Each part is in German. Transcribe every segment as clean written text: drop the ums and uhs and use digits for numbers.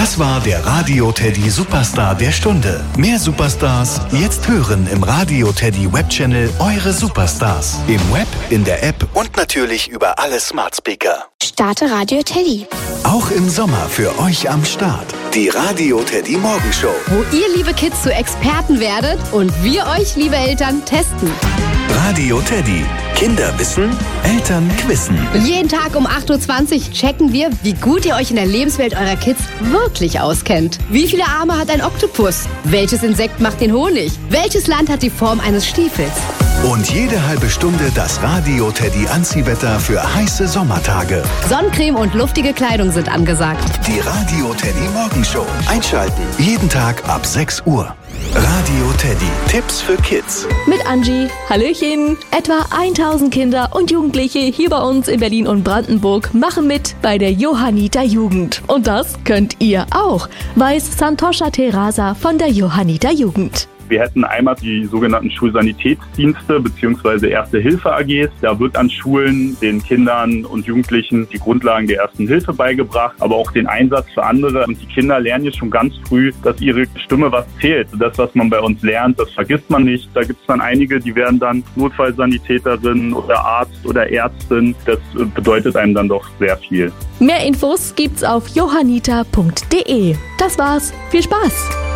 Das war der Radio Teddy Superstar der Stunde. Mehr Superstars jetzt hören im Radio Teddy Webchannel Eure Superstars. Im Web, in der App und natürlich über alle Smart Speaker. Starte Radio Teddy. Auch im Sommer für euch am Start. Die Radio Teddy Morgenshow. Wo ihr, liebe Kids, zu Experten werdet und wir euch, liebe Eltern, testen. Radio Teddy. Kinder wissen, Eltern quizzen. Jeden Tag um 8.20 Uhr checken wir, wie gut ihr euch in der Lebenswelt eurer Kids wirklich auskennt. Wie viele Arme hat ein Oktopus? Welches Insekt macht den Honig? Welches Land hat die Form eines Stiefels? Und jede halbe Stunde das Radio Teddy Anziehwetter für heiße Sommertage. Sonnencreme und luftige Kleidung sind angesagt. Die Radio Teddy Morgenshow. Einschalten. Jeden Tag ab 6 Uhr. Radio Teddy. Tipps für Kids. Mit Angie. Hallöchen. Etwa 1000 Kinder und Jugendliche hier bei uns in Berlin und Brandenburg machen mit bei der Johanniter Jugend. Und das könnt ihr auch, weiß Santosha Terasa von der Johanniter Jugend. Wir hätten einmal die sogenannten Schulsanitätsdienste bzw. Erste-Hilfe-AGs. Da wird an Schulen den Kindern und Jugendlichen die Grundlagen der Ersten Hilfe beigebracht, aber auch den Einsatz für andere. Und die Kinder lernen jetzt schon ganz früh, dass ihre Stimme was zählt. Das, was man bei uns lernt, das vergisst man nicht. Da gibt es dann einige, die werden dann Notfallsanitäterin oder Arzt oder Ärztin. Das bedeutet einem dann doch sehr viel. Mehr Infos gibt's auf johanniter.de. Das war's. Viel Spaß!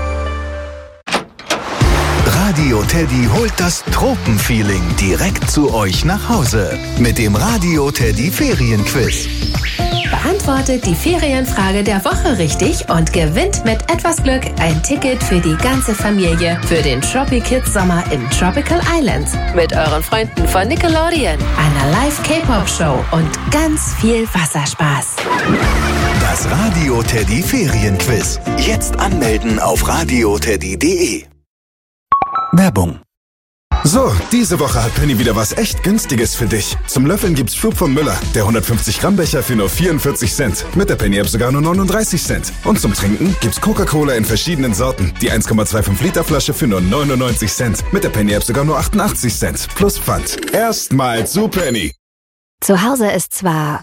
Radio Teddy holt das Tropenfeeling direkt zu euch nach Hause mit dem Radio Teddy Ferienquiz. Beantwortet die Ferienfrage der Woche richtig und gewinnt mit etwas Glück ein Ticket für die ganze Familie für den Tropi Kids Sommer im Tropical Islands mit euren Freunden von Nickelodeon, einer Live K-Pop-Show und ganz viel Wasserspaß. Das Radio Teddy Ferienquiz. Jetzt anmelden auf radioteddy.de. Werbung. So, diese Woche hat Penny wieder was echt Günstiges für dich. Zum Löffeln gibt's Schub von Müller, der 150 Gramm Becher für nur 44 Cent. Mit der Penny-App sogar nur 39 Cent. Und zum Trinken gibt's Coca-Cola in verschiedenen Sorten. Die 1,25 Liter Flasche für nur 99 Cent. Mit der Penny-App sogar nur 88 Cent. Plus Pfand. Erstmal zu Penny. Zu Hause ist zwar...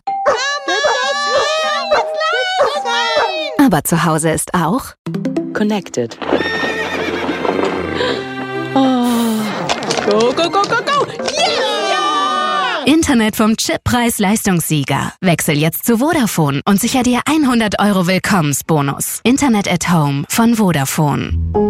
aber zu Hause ist auch... Connected. Go, go, go, go, go! Yeah! Internet vom Chip-Preis-Leistungssieger. Wechsel jetzt zu Vodafone und sicher dir 100 € Willkommensbonus. Internet at Home von Vodafone.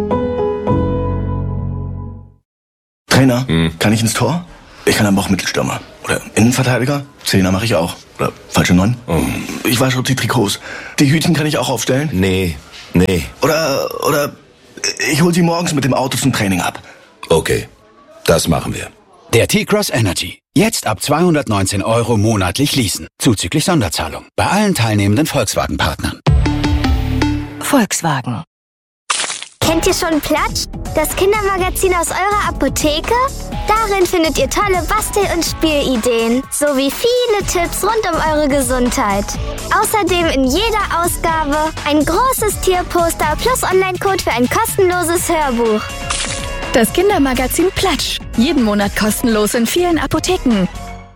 Trainer, kann ich ins Tor? Ich kann aber auch Mittelstürmer. Oder Innenverteidiger? Zehner mache ich auch. Oder falsche 9? Ich wasche die Trikots. Die Hütchen kann ich auch aufstellen? Nee. Oder ich hol sie morgens mit dem Auto zum Training ab. Okay, das machen wir. Der T-Cross Energy. Jetzt ab 219 € monatlich leasen. Zuzüglich Sonderzahlung. Bei allen teilnehmenden Volkswagen-Partnern. Volkswagen. Kennt ihr schon Platsch? Das Kindermagazin aus eurer Apotheke? Darin findet ihr tolle Bastel- und Spielideen, sowie viele Tipps rund um eure Gesundheit. Außerdem in jeder Ausgabe ein großes Tierposter plus Online-Code für ein kostenloses Hörbuch. Das Kindermagazin Platsch. Jeden Monat kostenlos in vielen Apotheken.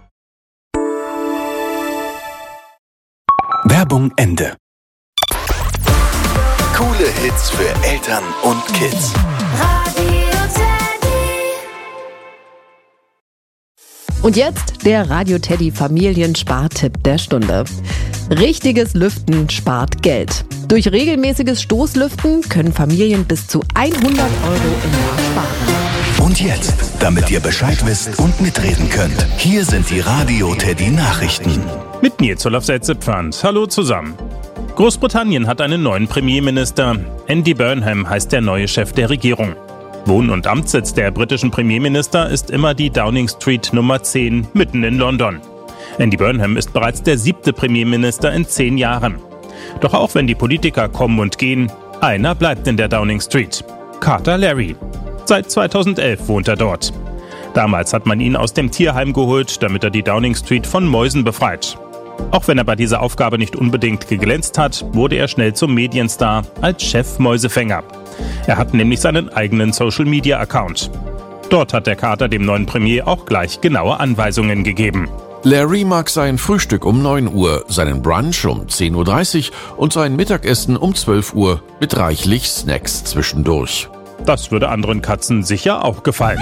Werbung Ende. Coole Hits für Eltern und Kids. Radio Teddy. Und jetzt der Radio Teddy Familienspartipp der Stunde. Richtiges Lüften spart Geld. Durch regelmäßiges Stoßlüften können Familien bis zu 100 € im Jahr sparen. Und jetzt, damit ihr Bescheid wisst und mitreden könnt, hier sind die Radio Teddy Nachrichten. Mit mir Zolaf Selze-Pfand. Hallo zusammen. Großbritannien hat einen neuen Premierminister. Andy Burnham heißt der neue Chef der Regierung. Wohn- und Amtssitz der britischen Premierminister ist immer die Downing Street Nummer 10 mitten in London. Andy Burnham ist bereits der 7. Premierminister in 10 Jahren. Doch auch wenn die Politiker kommen und gehen, einer bleibt in der Downing Street. Carter Larry. Seit 2011 wohnt er dort. Damals hat man ihn aus dem Tierheim geholt, damit er die Downing Street von Mäusen befreit. Auch wenn er bei dieser Aufgabe nicht unbedingt geglänzt hat, wurde er schnell zum Medienstar als Chef-Mäusefänger. Er hat nämlich seinen eigenen Social-Media-Account. Dort hat der Carter dem neuen Premier auch gleich genaue Anweisungen gegeben. Larry mag sein Frühstück um 9 Uhr, seinen Brunch um 10.30 Uhr und sein Mittagessen um 12 Uhr mit reichlich Snacks zwischendurch. Das würde anderen Katzen sicher auch gefallen.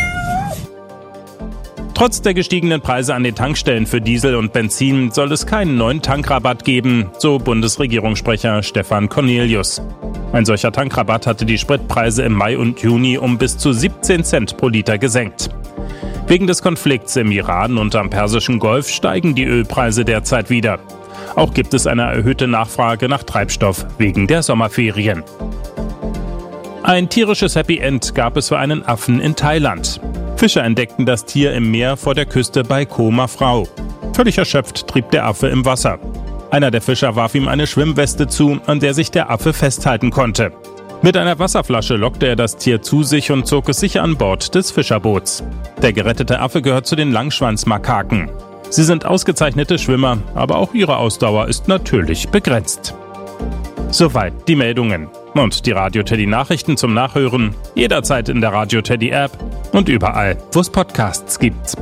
Trotz der gestiegenen Preise an den Tankstellen für Diesel und Benzin soll es keinen neuen Tankrabatt geben, so Bundesregierungssprecher Stefan Cornelius. Ein solcher Tankrabatt hatte die Spritpreise im Mai und Juni um bis zu 17 Cent pro Liter gesenkt. Wegen des Konflikts im Iran und am Persischen Golf steigen die Ölpreise derzeit wieder. Auch gibt es eine erhöhte Nachfrage nach Treibstoff wegen der Sommerferien. Ein tierisches Happy End gab es für einen Affen in Thailand. Fischer entdeckten das Tier im Meer vor der Küste bei Koh Ma Phrao. Völlig erschöpft trieb der Affe im Wasser. Einer der Fischer warf ihm eine Schwimmweste zu, an der sich der Affe festhalten konnte. Mit einer Wasserflasche lockte er das Tier zu sich und zog es sicher an Bord des Fischerboots. Der gerettete Affe gehört zu den Langschwanzmakaken. Sie sind ausgezeichnete Schwimmer, aber auch ihre Ausdauer ist natürlich begrenzt. Soweit die Meldungen. Und die Radio Teddy Nachrichten zum Nachhören jederzeit in der Radio Teddy App und überall, wo es Podcasts gibt.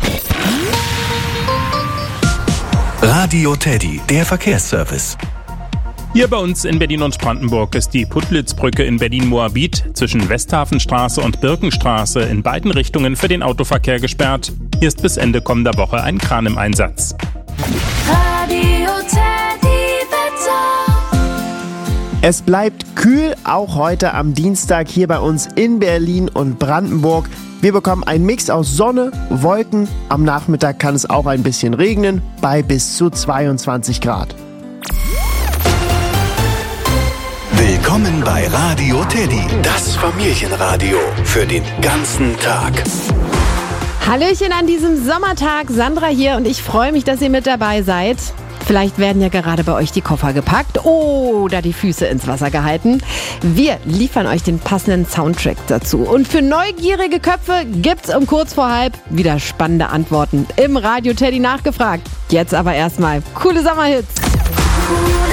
Radio Teddy, der Verkehrsservice. Hier bei uns in Berlin und Brandenburg ist die Puttlitzbrücke in Berlin-Moabit zwischen Westhafenstraße und Birkenstraße in beiden Richtungen für den Autoverkehr gesperrt. Hier ist bis Ende kommender Woche ein Kran im Einsatz. Radio Teddy Wetter. Es bleibt kühl, auch heute am Dienstag hier bei uns in Berlin und Brandenburg. Wir bekommen einen Mix aus Sonne, Wolken. Am Nachmittag kann es auch ein bisschen regnen, bei bis zu 22 Grad. Willkommen bei Radio Teddy, das Familienradio für den ganzen Tag. Hallöchen an diesem Sommertag, Sandra hier und ich freue mich, dass ihr mit dabei seid. Vielleicht werden ja gerade bei euch die Koffer gepackt oder die Füße ins Wasser gehalten. Wir liefern euch den passenden Soundtrack dazu. Und für neugierige Köpfe gibt's um kurz vor halb wieder spannende Antworten im Radio Teddy nachgefragt. Jetzt aber erstmal coole Sommerhits.